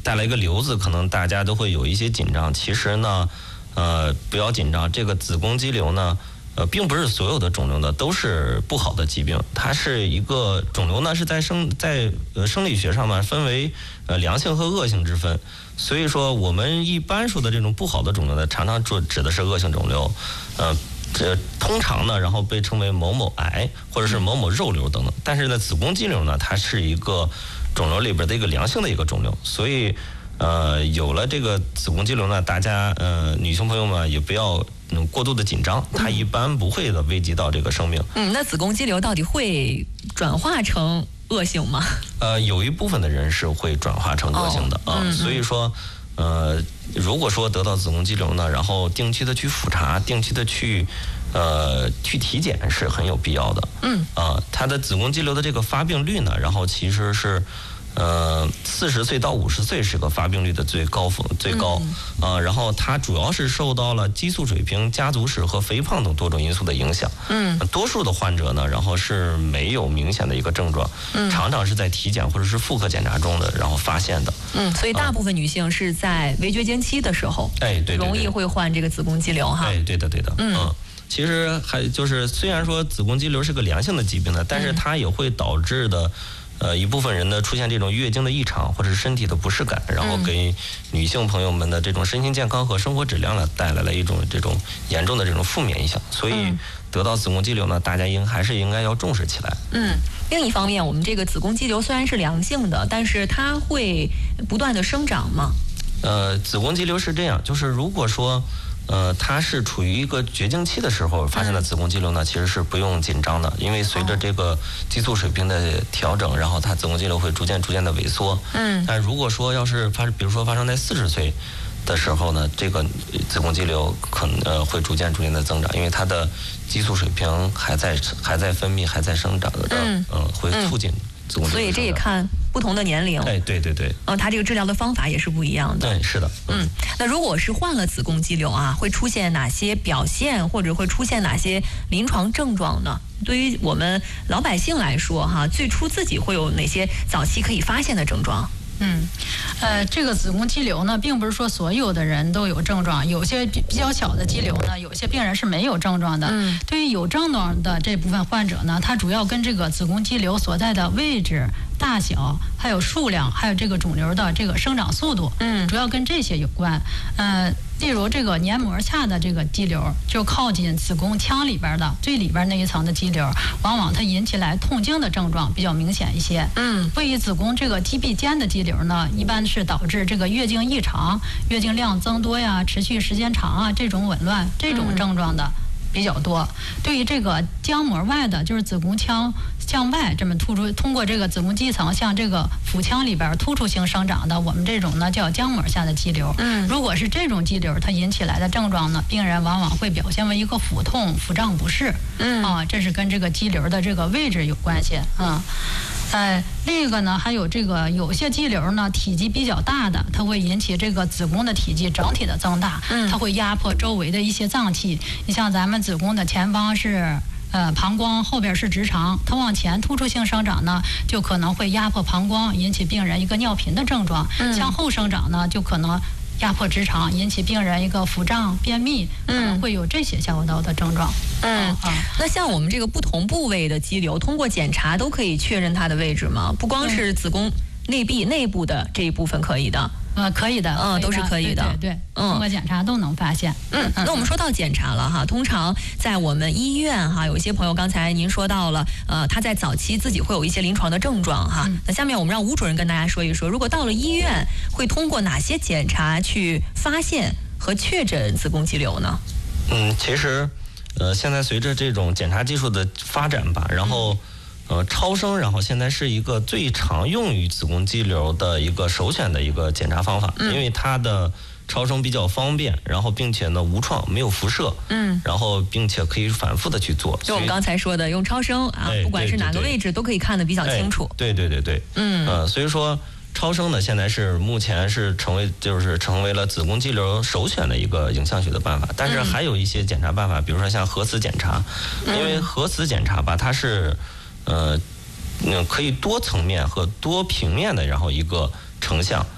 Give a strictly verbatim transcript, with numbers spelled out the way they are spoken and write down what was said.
带来一个瘤子，可能大家都会有一些紧张。其实呢，呃，不要紧张，这个子宫肌瘤呢。呃，并不是所有的肿瘤呢都是不好的疾病，它是一个肿瘤呢是在生在呃生理学上面分为呃良性和恶性之分，所以说我们一般说的这种不好的肿瘤呢，常常指指的是恶性肿瘤，呃，这通常呢，然后被称为某某癌或者是某某肉瘤等等，但是呢，子宫肌瘤呢，它是一个肿瘤里边的一个良性的一个肿瘤，所以呃有了这个子宫肌瘤呢，大家呃女性朋友们也不要。嗯，过度的紧张，它一般不会的危及到这个生命。 嗯，那子宫肌瘤到底会转化成恶性吗？ 呃，有一部分的人是会转化成恶性的啊、哦嗯嗯，所以说，呃，如果说得到子宫肌瘤呢，然后定期的去复查，定期的去，呃，去体检是很有必要的。嗯，啊、呃，它的子宫肌瘤的这个发病率呢，然后其实是。呃，四十岁到五十岁是个发病率的最高峰最高，嗯、呃，然后它主要是受到了激素水平、家族史和肥胖等多种因素的影响。嗯，多数的患者呢，然后是没有明显的一个症状，嗯，常常是在体检或者是妇科检查中的，然后发现的。 嗯，所以大部分女性是在围绝经期的时候， 哎、嗯，对, 对, 对， 容易会患这个子宫肌瘤哈。 哎，对的，对的，嗯。嗯其实还就是虽然说子宫肌瘤是个良性的疾病呢，但是它也会导致的。呃，一部分人呢出现这种月经的异常，或者是身体的不适感，然后给女性朋友们的这种身心健康和生活质量呢带来了一种这种严重的这种负面影响。所以得到子宫肌瘤呢，大家应还是应该要重视起来。 嗯，另一方面，我们这个子宫肌瘤虽然是良性的，但是它会不断的生长吗？ 呃，子宫肌瘤是这样，就是如果说。呃，它是处于一个绝经期的时候发现的子宫肌瘤呢，其实是不用紧张的，因为随着这个激素水平的调整，然后它子宫肌瘤会逐渐逐渐的萎缩。嗯，但如果说要是发，比如说发生在四十岁的时候呢，这个子宫肌瘤可能呃会逐渐逐渐的增长，因为它的激素水平还在还在分泌，还在生长的，嗯，呃、会促进子宫肌瘤。 所以这也看不同的年龄。 哎，对对对。 嗯，它这个治疗的方法也是不一样的。 对，是的。 嗯，嗯那如果是患了子宫肌瘤啊，会出现哪些表现，或者会出现哪些临床症状呢？对于我们老百姓来说，哈，最初自己会有哪些早期可以发现的症状？ 嗯，呃，这个子宫肌瘤呢，并不是说所有的人都有症状，有些比比较小的肌瘤呢，有些病人是没有症状的。嗯，对于有症状的这部分患者呢，它主要跟这个子宫肌瘤所在的位置、大小、还有数量，还有这个肿瘤的这个生长速度，嗯，主要跟这些有关。呃，例如这个黏膜下的这个肌瘤，就靠近子宫腔里边的最里边那一层的肌瘤，往往它引起来痛经的症状比较明显一些。嗯，位于子宫这个肌壁间的肌瘤呢，一般是导致这个月经异常、月经量增多呀、持续时间长啊这种紊乱这种症状的比较多。对于这个浆膜外的，就是子宫腔向外这么突出，通过这个子宫肌层向这个腹腔里边突出性生长的，我们这种呢叫浆膜下的肌瘤。嗯，如果是这种肌瘤，它引起来的症状呢，病人往往会表现为一个腹痛、腹胀不适。嗯，啊，这是跟这个肌瘤的这个位置有关系啊。呃，另一个呢，还有这个有些肌瘤呢，体积比较大的，它会引起这个子宫的体积整体的增大，嗯，它会压迫周围的一些脏器。你像咱们子宫的前方是呃膀胱，后边是直肠，它往前突出性生长呢，就可能会压迫膀胱，引起病人一个尿频的症状。嗯，向后生长呢，就可能压迫直肠，引起病人一个腹胀、便秘，可能会有这些下游道的症状。 嗯，啊，那像我们这个不同部位的肌瘤，通过检查都可以确认它的位置吗？不光是子宫内壁内部的这一部分可以的。 呃，可以的， 嗯，都是可以的， 对对，嗯，通过检查都能发现。 嗯，那我们说到检查了哈，通常在我们医院哈，有一些朋友刚才您说到了，呃，他在早期自己会有一些临床的症状哈。嗯，那下面我们让吴主任跟大家说一说，如果到了医院，会通过哪些检查去发现和确诊子宫肌瘤呢？ 嗯，其实，呃，现在随着这种检查技术的发展吧，然后。嗯呃，超声，然后现在是一个最常用于子宫肌瘤的一个首选的一个检查方法，嗯，因为它的超声比较方便，然后并且呢无创，没有辐射，嗯，然后并且可以反复的去做。 就我们刚才说的，用超声啊，哎，不管是哪个位置都可以看得比较清楚。 哎，对对对对，嗯，呃，所以说超声呢，现在是目前是成为就是成为了子宫肌瘤首选的一个影像学的办法，但是还有一些检查办法，比如说像核磁检查，因为核磁检查吧，它是。呃，嗯，可以多层面和多平面的，然后一个成像，